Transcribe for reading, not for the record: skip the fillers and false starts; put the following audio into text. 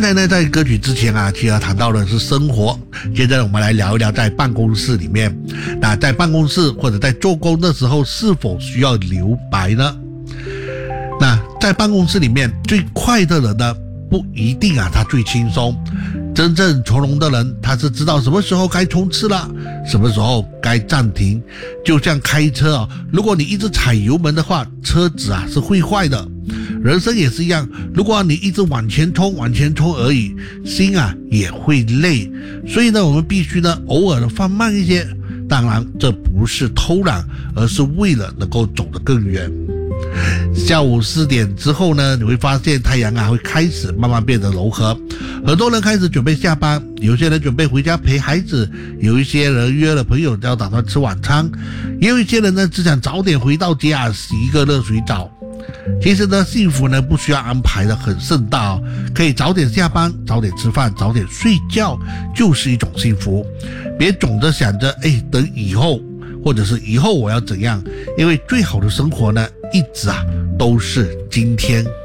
才呢，在歌曲之前啊，其实谈到的是生活。接着我们来聊一聊在办公室里面，那在办公室或者在做工的时候，是否需要留白呢？那在办公室里面，最快的人呢，不一定啊，他最轻松。真正从容的人，他是知道什么时候该冲刺了，什么时候该暂停。就像开车啊，如果你一直踩油门的话，车子啊是会坏的。人生也是一样，如果你一直往前冲而已，心啊也会累。所以呢，我们必须呢偶尔的放慢一些。当然，这不是偷懒，而是为了能够走得更远。下午4点之后呢，你会发现太阳啊会开始慢慢变得柔和，很多人开始准备下班，有些人准备回家陪孩子，有一些人约了朋友要打算吃晚餐，也有一些人呢只想早点回到家洗一个热水澡。其实呢，幸福呢不需要安排的很盛大哦，可以早点下班，早点吃饭，早点睡觉，就是一种幸福。别总的想着等以后，或者是以后我要怎样，因为最好的生活呢一直啊都是今天。